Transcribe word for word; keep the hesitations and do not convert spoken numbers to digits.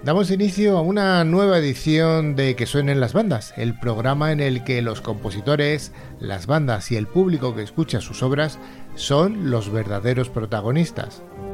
Damos inicio a una nueva edición de Que suenen las bandas, el programa en el que los compositores, las bandas y el público que escucha sus obras son los verdaderos protagonistas.